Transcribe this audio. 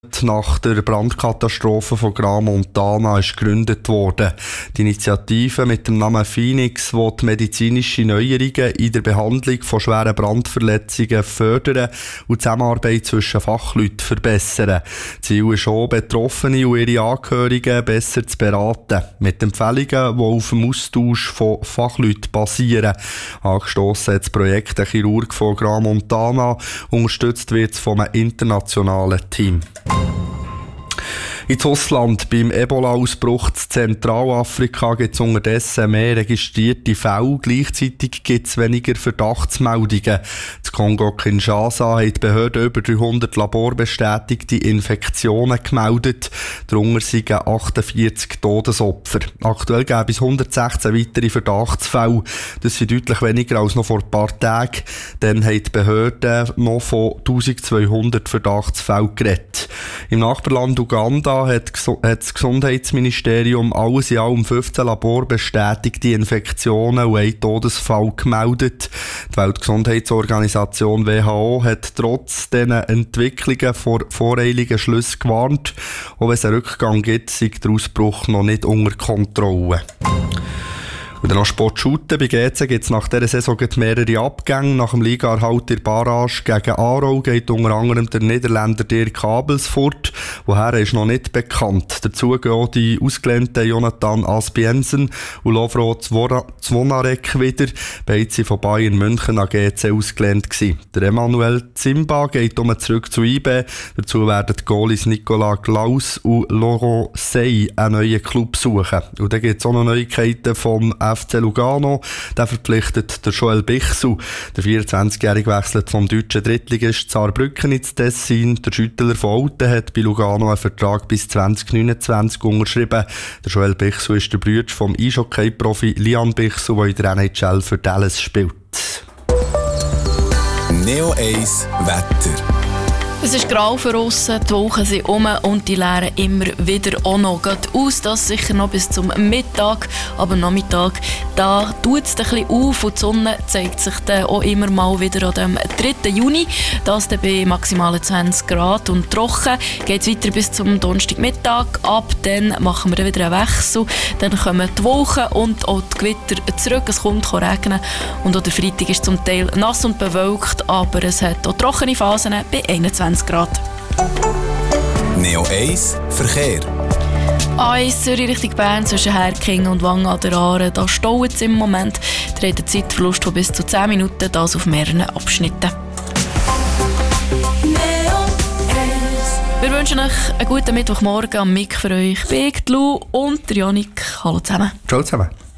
nach der Brandkatastrophe von Gran Montana ist gegründet worden. Die Initiative mit dem Namen Phoenix will medizinische Neuerungen in der Behandlung von schweren Brandverletzungen fördern und die Zusammenarbeit zwischen Fachleuten verbessern. Ziel ist auch, Betroffene und ihre Angehörigen besser zu beraten. Mit Empfehlungen, die auf dem Austausch von Fachleuten basieren. Angestossen hat das Projekt der Chirurg von Gran Montana, unterstützt wird es von einem internationalen Team. In Russland beim Ebola-Ausbruch in Zentralafrika gibt es unterdessen mehr registrierte Fälle. Gleichzeitig gibt es weniger Verdachtsmeldungen. In Kongo-Kinshasa haben die Behörden über 300 laborbestätigte Infektionen gemeldet. Darunter sind 48 Todesopfer. Aktuell gäbe es 116 weitere Verdachtsfälle. Das sind deutlich weniger als noch vor ein paar Tagen. Dann haben die Behörden noch von 1200 Verdachtsfällen geredet. Im Nachbarland Uganda hat das Gesundheitsministerium alles in allem 15 laborbestätigte Infektionen und einen Todesfall gemeldet. Die Weltgesundheitsorganisation WHO hat trotz diesen Entwicklungen vor voreiligen Schlüssen gewarnt. Auch wenn es einen Rückgang gibt, sei der Ausbruch noch nicht unter Kontrolle. Und dann noch Sport-Shooten. Bei GC gibt es nach dieser Saison mehrere Abgänge. Nach dem Liga-Erhalt der Barrage gegen Aarau geht unter anderem der Niederländer Dirk Abelsfort. Woher ist noch nicht bekannt. Dazu gehen auch die ausgelehnten Jonathan Aspiensen und Lovro Zvonarek wieder. Beide waren von Bayern München an GC ausgelehnt gewesen. Der Emanuel Zimba geht zurück zu IB. Dazu werden die Goalies Nicolas Klaus und Laurent Sey einen neuen Club suchen. Und dann gibt es auch noch Neuigkeiten vom FC Lugano, der verpflichtet der Joel Bichsel. Der 24-Jährige wechselt vom deutschen Drittligist Saarbrücken ins Tessin. Der Schüttler von Olten hat bei Lugano einen Vertrag bis 2029 unterschrieben. Der Joel Bichsel ist der Bruder vom Eishockey-Profi Lian Bichsel, der in der NHL für Dallas spielt. Neo 1 Wetter. Es ist grau für aussen, die Wolken sind um und die leeren immer wieder auch noch aus. Das sicher noch bis zum Mittag, aber Nachmittag, da tut es ein bisschen auf und die Sonne zeigt sich dann auch immer mal wieder an dem 3. Juni. Das dann bei maximalen 20 Grad und trocken. Geht es weiter bis zum Donnerstagmittag. Ab dann machen wir dann wieder einen Wechsel. Dann kommen die Wolken und auch die Gewitter zurück. Es kommt regnen und auch der Freitag ist zum Teil nass und bewölkt, aber es hat auch trockene Phasen bei 21 Grad. Neo 1 Verkehr. A1 Zürich Richtung Bern zwischen Herking und Wangen an der Aare. Da staut es im Moment. Da hat einen Zeitverlust von bis zu 10 Minuten, das auf mehreren Abschnitten. Wir wünschen euch einen guten Mittwochmorgen am Mic für euch. Big Lou und Janik. Hallo zusammen. Ciao zusammen.